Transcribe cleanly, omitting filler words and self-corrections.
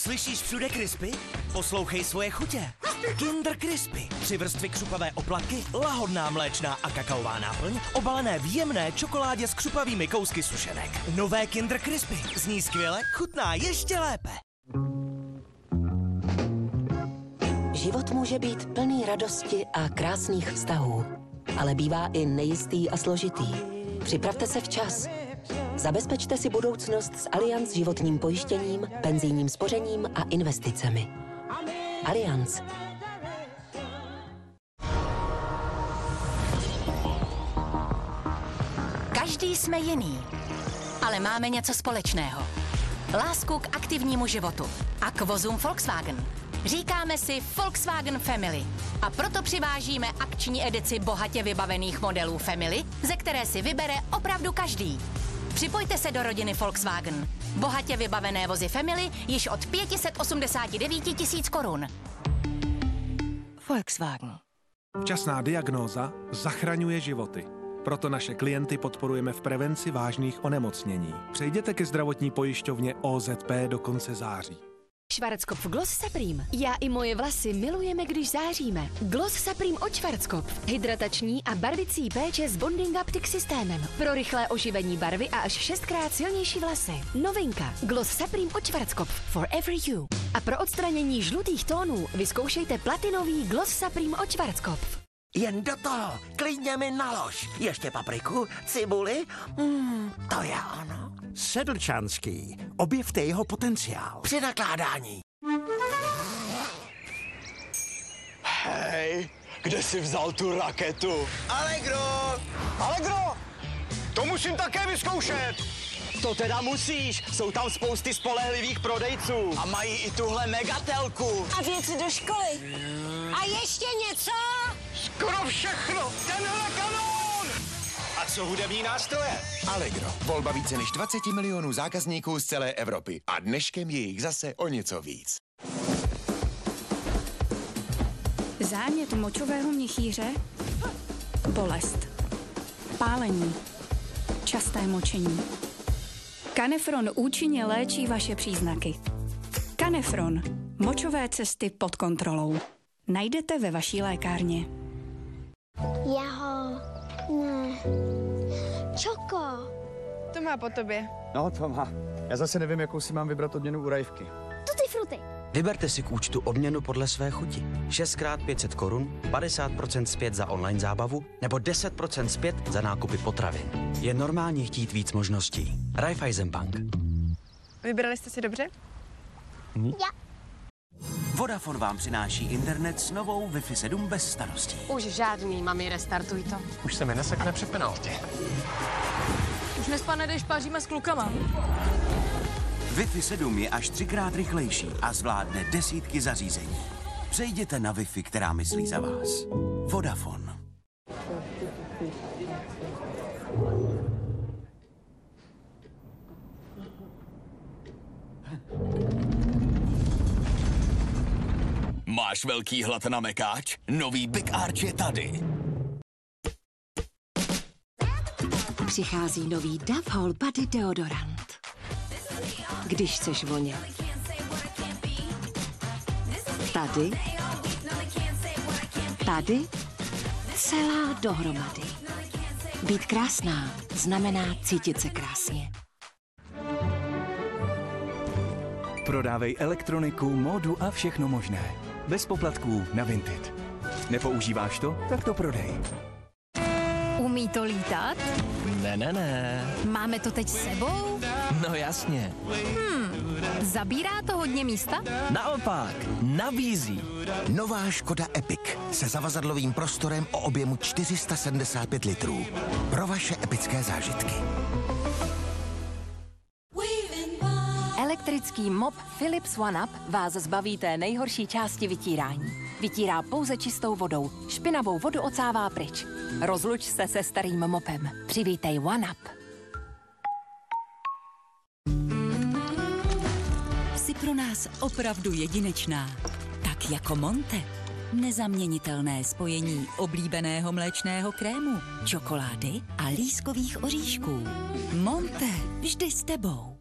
Slyšíš všude Crispy? Poslouchej svoje chutě. Kinder Crispy. 3 vrstvy křupavé oplatky, lahodná mléčná a kakaová náplň, obalené v jemné čokoládě s křupavými kousky sušenek. Nové Kinder Crispy. Zní skvěle, chutná ještě lépe. Život může být plný radosti a krásných vztahů, ale bývá i nejistý a složitý. Připravte se včas. Zabezpečte si budoucnost s Allianz životním pojištěním, penzijním spořením a investicemi. Allianz. Každý jsme jiný, ale máme něco společného. Lásku k aktivnímu životu a k vozům Volkswagen. Říkáme si Volkswagen Family a proto přivážíme akční edici bohatě vybavených modelů Family, ze které si vybere opravdu každý. Připojte se do rodiny Volkswagen. Bohatě vybavené vozy Family již od 589 000 korun. Volkswagen. Včasná diagnóza zachraňuje životy. Proto naše klienty podporujeme v prevenci vážných onemocnění. Přejděte ke zdravotní pojišťovně OZP do konce září. Schwarzkopf Gloss Supreme. Já i moje vlasy milujeme, když záříme. Gloss Supreme od Schwarzkopf. Hydratační a barvicí péče s Bonding Optic systémem. Pro rychlé oživení barvy a až 6krát silnější vlasy. Novinka. Gloss Supreme od Schwarzkopf. Forever you. A pro odstranění žlutých tónů vyzkoušejte platinový Gloss Supreme od Schwarzkopf. Jen do toho, klidně mi nalož. Ještě papriku, cibuli, to je ono. Sedlčanský. Objevte jeho potenciál. Při nakládání. Hej, kde jsi vzal tu raketu? Allegro! Allegro! To musím také vyzkoušet! To teda musíš, jsou tam spousty spolehlivých prodejců. A mají i tuhle megatelku. A věci do školy. A ještě něco? Skoro všechno, tenhle kanón! A co hudební nástroje? Allegro. Volba více než 20 milionů zákazníků z celé Evropy. A dneškem je jich zase o něco víc. Zánět močového měchýře, bolest, pálení, časté močení. Kanefron účinně léčí vaše příznaky. Kanefron. Močové cesty pod kontrolou. Najdete ve vaší lékárně. Čoko. To má po tobě. No, to má. Já zase nevím, jakou si mám vybrat odměnu u Rajvky. Tutti frutti. Vyberte si k účtu odměnu podle své chuti. 6x 500 korun, 50% zpět za online zábavu nebo 10% zpět za nákupy potravin. Je normálně chtít víc možností. Raiffeisenbank. Vybrali jste si dobře? Já. Vodafone vám přináší internet s novou Wi-Fi 7 bez starostí. Už žádný, mami, restartuj to. Už se mi nesekne při penaltě. Už nespadne, když páříme s klukama. Wi-Fi 7 je až 3krát rychlejší a zvládne desítky zařízení. Přejděte na Wi-Fi, která myslí za vás. Vodafone. Máš velký hlad na mekáč? Nový Big Arch je tady. Přichází nový Dove Whole Body deodorant. Když chceš vonět. Tady. Tady. Celá dohromady. Být krásná znamená cítit se krásně. Prodávej elektroniku, módu a všechno možné. Bez poplatků na Vinted. Nepoužíváš to? Tak to prodej. Umí to lítat? Ne. Máme to teď s sebou? No jasně. Zabírá to hodně místa? Naopak, nabízí. Nová Škoda Epic se zavazadlovým prostorem o objemu 475 litrů. Pro vaše epické zážitky. Elektrický mop Philips OneUp vás zbaví té nejhorší části vytírání. Vytírá pouze čistou vodou. Špinavou vodu ocává pryč. Rozluč se se starým mopem. Přivítej OneUp. Jsi pro nás opravdu jedinečná. Tak jako Monte. Nezaměnitelné spojení oblíbeného mléčného krému, čokolády a lískových oříšků. Monte, vždy s tebou.